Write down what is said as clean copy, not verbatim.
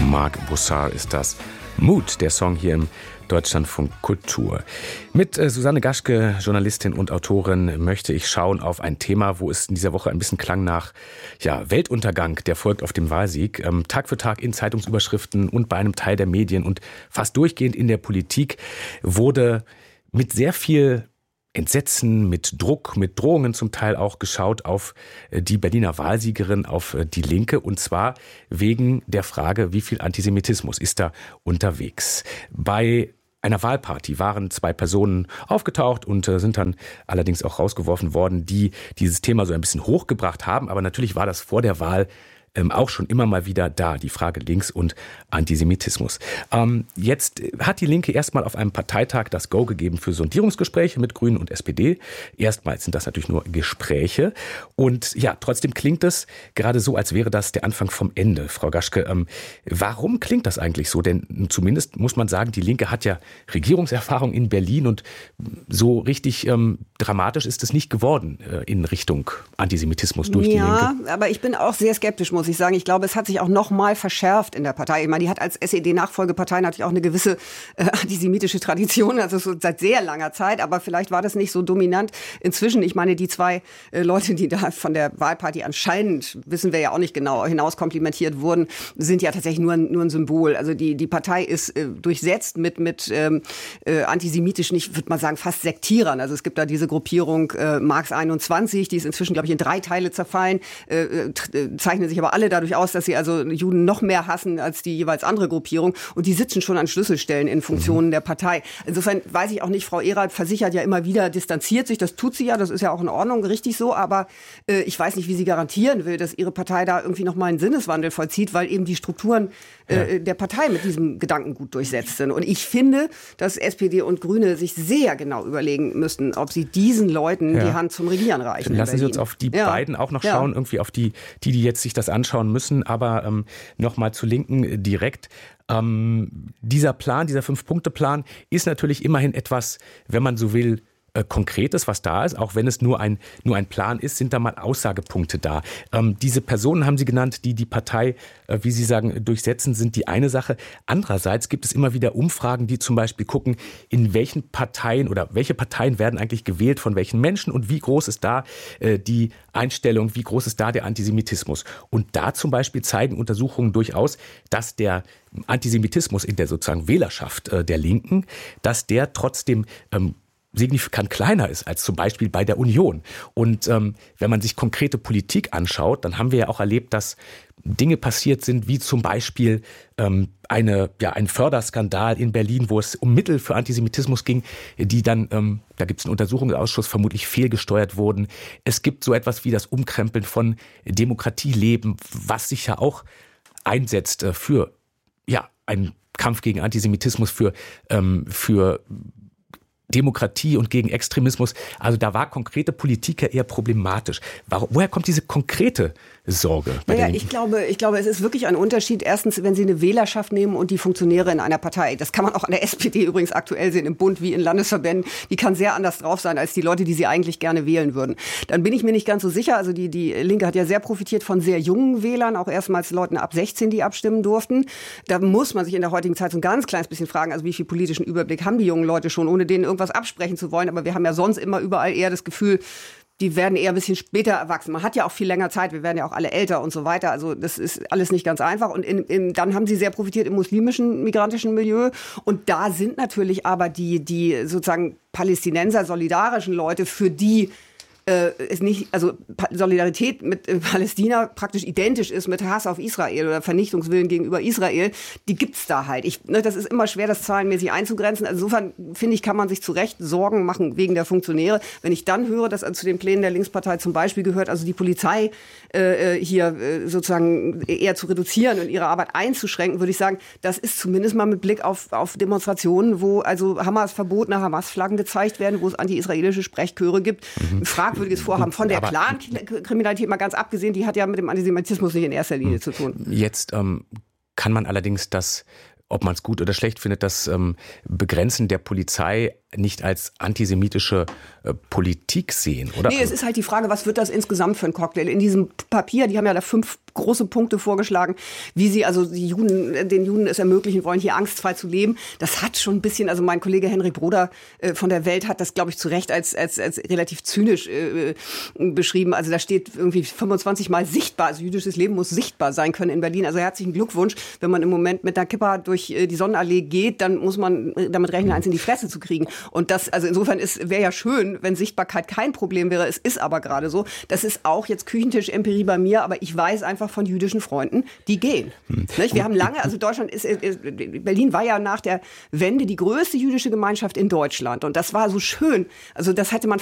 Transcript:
Marc Bussard ist das. Mut, der Song hier im Deutschlandfunk Kultur. Mit Susanne Gaschke, Journalistin und Autorin, möchte ich schauen auf ein Thema, wo es in dieser Woche ein bisschen klang nach Weltuntergang, der folgt auf dem Wahlsieg. Tag für Tag in Zeitungsüberschriften und bei einem Teil der Medien und fast durchgehend in der Politik wurde mit sehr viel Entsetzen, mit Druck, mit Drohungen zum Teil auch geschaut auf die Berliner Wahlsiegerin, auf die Linke, und zwar wegen der Frage, wie viel Antisemitismus ist da unterwegs. Bei einer Wahlparty waren 2 Personen aufgetaucht und sind dann allerdings auch rausgeworfen worden, die dieses Thema so ein bisschen hochgebracht haben. Aber natürlich war das vor der Wahl auch schon immer mal wieder da, die Frage Links und Antisemitismus. Jetzt hat die Linke erstmal auf einem Parteitag das Go gegeben für Sondierungsgespräche mit Grünen und SPD. Erstmals sind das natürlich nur Gespräche. Und ja, trotzdem klingt es gerade so, als wäre das der Anfang vom Ende. Frau Gaschke, warum klingt das eigentlich so? Denn zumindest muss man sagen, die Linke hat ja Regierungserfahrung in Berlin und so richtig dramatisch ist es nicht geworden in Richtung Antisemitismus durch die Linke. Ja, aber ich bin auch sehr skeptisch, muss ich sagen. Ich glaube, es hat sich auch noch mal verschärft in der Partei. Ich meine, die hat als SED-Nachfolgepartei natürlich auch eine gewisse antisemitische Tradition, also so seit sehr langer Zeit, aber vielleicht war das nicht so dominant. Inzwischen, ich meine, die 2 Leute, die da von der Wahlparty anscheinend, wissen wir ja auch nicht genau, hinauskomplimentiert wurden, sind ja tatsächlich nur ein Symbol. Also die Partei ist durchsetzt mit antisemitischen, ich würde mal sagen, fast Sektierern. Also es gibt da diese Gruppierung Marx 21, die ist inzwischen, glaube ich, in 3 Teile zerfallen, zeichnen sich aber alle dadurch aus, dass sie also Juden noch mehr hassen als die jeweils andere Gruppierung. Und die sitzen schon an Schlüsselstellen in Funktionen der Partei. Insofern weiß ich auch nicht, Frau Erath versichert ja immer wieder, distanziert sich. Das tut sie ja, das ist ja auch in Ordnung, richtig so. Aber ich weiß nicht, wie sie garantieren will, dass ihre Partei da irgendwie noch mal einen Sinneswandel vollzieht, weil eben die Strukturen der Partei mit diesem Gedankengut durchsetzt sind. Und ich finde, dass SPD und Grüne sich sehr genau überlegen müssten, ob sie diesen Leuten die Hand zum Regieren reichen. Lassen Sie uns auf die beiden auch noch schauen, irgendwie auf die jetzt sich das anschauen müssen. Aber noch mal zur Linken direkt. Dieser Plan, dieser 5-Punkte-Plan ist natürlich immerhin etwas, wenn man so will, Konkretes, was da ist, auch wenn es nur ein Plan ist, sind da mal Aussagepunkte da. Diese Personen haben Sie genannt, die Partei, wie Sie sagen, durchsetzen, sind die eine Sache. Andererseits gibt es immer wieder Umfragen, die zum Beispiel gucken, in welchen Parteien oder welche Parteien werden eigentlich gewählt von welchen Menschen und wie groß ist da die Einstellung, wie groß ist da der Antisemitismus. Und da zum Beispiel zeigen Untersuchungen durchaus, dass der Antisemitismus in der sozusagen Wählerschaft der Linken, dass der trotzdem signifikant kleiner ist als zum Beispiel bei der Union. Und wenn man sich konkrete Politik anschaut, dann haben wir ja auch erlebt, dass Dinge passiert sind, wie zum Beispiel ein Förderskandal in Berlin, wo es um Mittel für Antisemitismus ging, die dann, da gibt es einen Untersuchungsausschuss, vermutlich fehlgesteuert wurden. Es gibt so etwas wie das Umkrempeln von Demokratieleben, was sich ja auch einsetzt für einen Kampf gegen Antisemitismus, für Demokratie und gegen Extremismus. Also da war konkrete Politik ja eher problematisch. Woher kommt diese konkrete Sorge? Ich glaube, es ist wirklich ein Unterschied. Erstens, wenn Sie eine Wählerschaft nehmen und die Funktionäre in einer Partei. Das kann man auch an der SPD übrigens aktuell sehen, im Bund wie in Landesverbänden. Die kann sehr anders drauf sein als die Leute, die sie eigentlich gerne wählen würden. Dann bin ich mir nicht ganz so sicher. Also die Linke hat ja sehr profitiert von sehr jungen Wählern, auch erstmals Leuten ab 16, die abstimmen durften. Da muss man sich in der heutigen Zeit so ein ganz kleines bisschen fragen, also wie viel politischen Überblick haben die jungen Leute schon, ohne denen irgendwas absprechen zu wollen. Aber wir haben ja sonst immer überall eher das Gefühl, die werden eher ein bisschen später erwachsen. Man hat ja auch viel länger Zeit, wir werden ja auch alle älter und so weiter. Also das ist alles nicht ganz einfach. Und dann haben sie sehr profitiert im muslimischen, migrantischen Milieu. Und da sind natürlich aber die sozusagen Palästinenser, solidarischen Leute, für die ist nicht, also Solidarität mit Palästina praktisch identisch ist mit Hass auf Israel oder Vernichtungswillen gegenüber Israel, die gibt's da halt. Das ist immer schwer, das zahlenmäßig einzugrenzen. Also insofern, finde ich, kann man sich zu Recht Sorgen machen wegen der Funktionäre. Wenn ich dann höre, dass zu den Plänen der Linkspartei zum Beispiel gehört, also die Polizei hier sozusagen eher zu reduzieren und ihre Arbeit einzuschränken, würde ich sagen, das ist zumindest mal mit Blick auf Demonstrationen, wo also verbotene Hamas-Flaggen gezeigt werden, wo es anti-israelische Sprechchöre gibt, fragwürdiges Vorhaben. Von der Clankriminalität mal ganz abgesehen, die hat ja mit dem Antisemitismus nicht in erster Linie zu tun. Jetzt kann man allerdings das ob man es gut oder schlecht findet, das Begrenzen der Polizei nicht als antisemitische Politik sehen, oder? Nee, es ist halt die Frage, was wird das insgesamt für ein Cocktail? In diesem Papier, die haben ja da 5 große Punkte vorgeschlagen, wie sie also den Juden es ermöglichen wollen, hier angstfrei zu leben. Das hat schon ein bisschen, also mein Kollege Henrik Broder von der Welt hat das, glaube ich, zu Recht als relativ zynisch beschrieben. Also da steht irgendwie 25 Mal sichtbar, also jüdisches Leben muss sichtbar sein können in Berlin. Also herzlichen Glückwunsch. Wenn man im Moment mit einer Kippa durch die Sonnenallee geht, dann muss man damit rechnen, eins in die Fresse zu kriegen. Und das, also insofern wäre ja schön, wenn Sichtbarkeit kein Problem wäre. Es ist aber gerade so. Das ist auch jetzt Küchentisch-Empirie bei mir, aber ich weiß einfach von jüdischen Freunden, die gehen. Nicht? Wir haben lange, also Berlin war ja nach der Wende die größte jüdische Gemeinschaft in Deutschland. Und das war so schön. Also das hätte man